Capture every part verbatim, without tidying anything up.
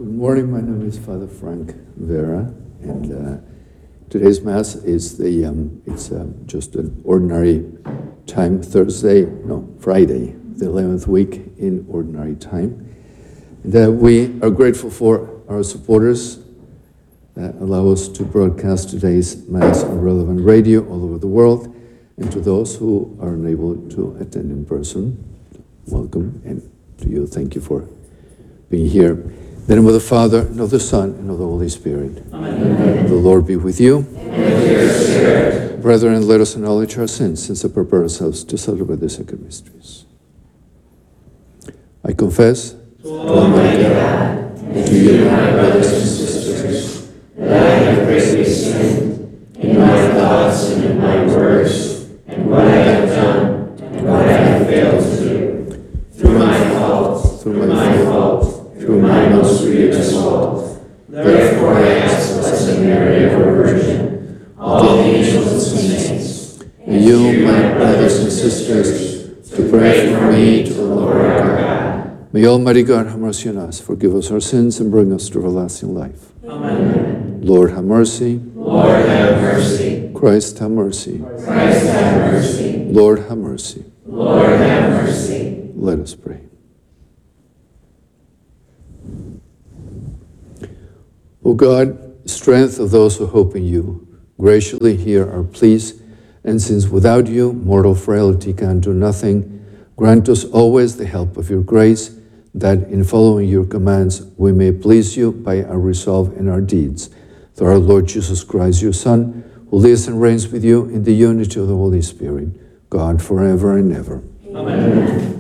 Good morning, my name is Father Frank Vera, and uh, today's Mass is the, um, it's uh, just an ordinary time, Thursday, no, Friday, the eleventh week in ordinary time. And uh, we are grateful for our supporters that allow us to broadcast today's Mass on relevant radio all over the world, and to those who are unable to attend in person, welcome, and to you, thank you for being here. In the name of the Father, and of the Son, and of the Holy Spirit. Amen. The Lord be with you. And with your spirit. Brethren, let us acknowledge our sins, since we prepare ourselves to celebrate the sacred mysteries. I confess to Almighty God, and to you, my brothers and sisters, that I have greatly sinned in my thoughts and in my words, and what I have done, and what I have failed to do, through my fault, through my fault, through my most grievous fault. Therefore I ask Blessed Mary, ever Virgin, all the angels and saints, and you, my brothers and sisters, to pray for me to the Lord our God. May Almighty God have mercy on us, forgive us our sins, and bring us to everlasting life. Amen. Lord have mercy. Lord have mercy. Christ have mercy. Christ have mercy. Lord have mercy. Lord have mercy. Let us pray. O God, strength of those who hope in you, graciously hear our pleas, and since without you mortal frailty can do nothing, grant us always the help of your grace, that in following your commands we may please you by our resolve and our deeds. Through our Lord Jesus Christ, your Son, who lives and reigns with you in the unity of the Holy Spirit, God forever and ever. Amen.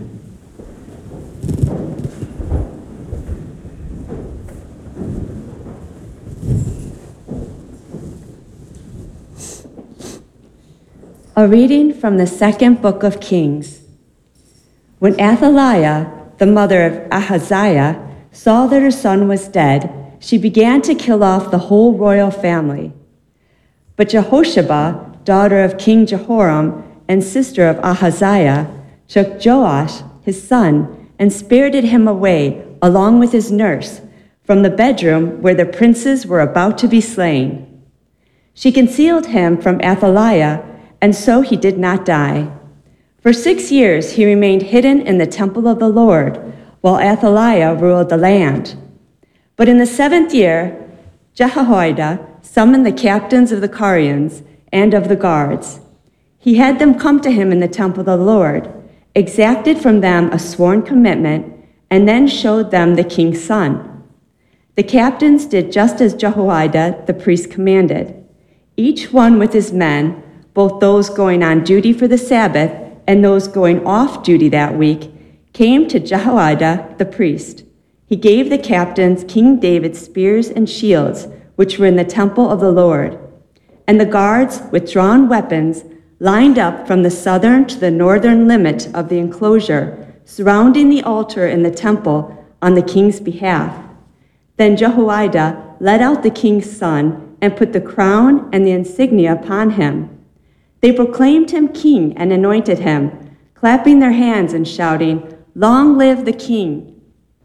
A reading from the second book of Kings. When Athaliah, the mother of Ahaziah, saw that her son was dead, she began to kill off the whole royal family. But Jehosheba, daughter of King Jehoram and sister of Ahaziah, took Joash, his son, and spirited him away, along with his nurse, from the bedroom where the princes were about to be slain. She concealed him from Athaliah, and so he did not die. For six years he remained hidden in the temple of the Lord, while Athaliah ruled the land. But in the seventh year, Jehoiada summoned the captains of the Carians and of the guards. He had them come to him in the temple of the Lord, exacted from them a sworn commitment, and then showed them the king's son. The captains did just as Jehoiada the priest commanded, each one with his men, both those going on duty for the Sabbath and those going off duty that week, came to Jehoiada the priest. He gave the captains King David's spears and shields, which were in the temple of the Lord. And the guards, with drawn weapons, lined up from the southern to the northern limit of the enclosure, surrounding the altar in the temple on the king's behalf. Then Jehoiada led out the king's son and put the crown and the insignia upon him. They proclaimed him king and anointed him, clapping their hands and shouting, "Long live the king!"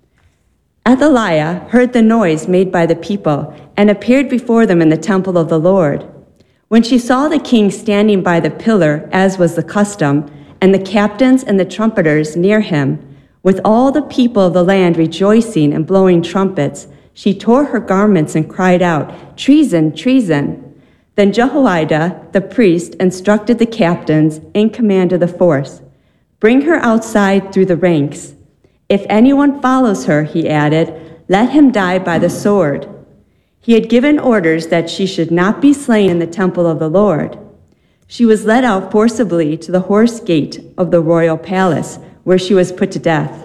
Athaliah heard the noise made by the people and appeared before them in the temple of the Lord. When she saw the king standing by the pillar, as was the custom, and the captains and the trumpeters near him, with all the people of the land rejoicing and blowing trumpets, she tore her garments and cried out, "Treason, treason!" Then Jehoiada, the priest, instructed the captains in command of the force, "Bring her outside through the ranks. If anyone follows her," he added, "let him die by the sword." He had given orders that she should not be slain in the temple of the Lord. She was led out forcibly to the horse gate of the royal palace, where she was put to death.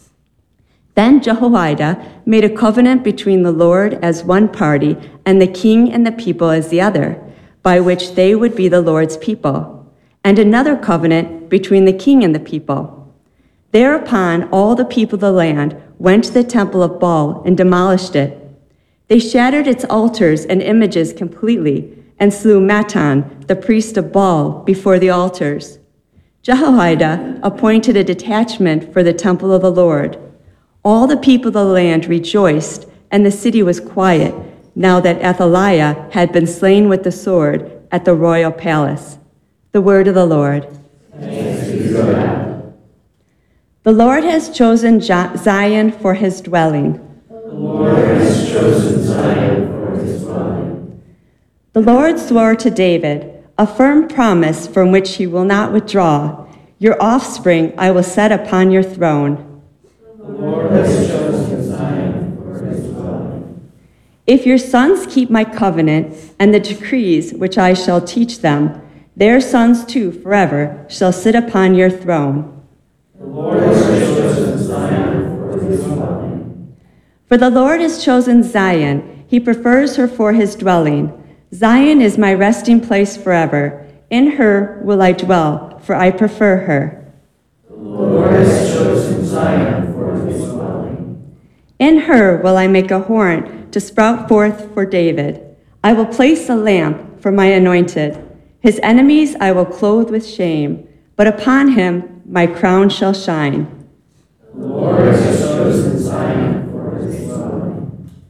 Then Jehoiada made a covenant between the Lord as one party and the king and the people as the other, by which they would be the Lord's people, and another covenant between the king and the people. Thereupon all the people of the land went to the temple of Baal and demolished it. They shattered its altars and images completely and slew Mattan, the priest of Baal, before the altars. Jehoiada appointed a detachment for the temple of the Lord. All the people of the land rejoiced and the city was quiet, now that Athaliah had been slain with the sword at the royal palace. The word of the Lord. Thanks be to God. The Lord has chosen Jo- Zion for his dwelling. The Lord has chosen Zion for his dwelling. The Lord swore to David, a firm promise from which he will not withdraw. Your offspring I will set upon your throne. The Lord has chosen Zion for his dwelling. If your sons keep my covenant and the decrees which I shall teach them, their sons too forever shall sit upon your throne. The Lord has chosen Zion for his dwelling. For the Lord has chosen Zion, he prefers her for his dwelling. Zion is my resting place forever. In her will I dwell, for I prefer her. The Lord has chosen Zion for his dwelling. In her will I make a horn to sprout forth for David. I will place a lamp for my anointed. His enemies I will clothe with shame, but upon him my crown shall shine. The Lord has chosen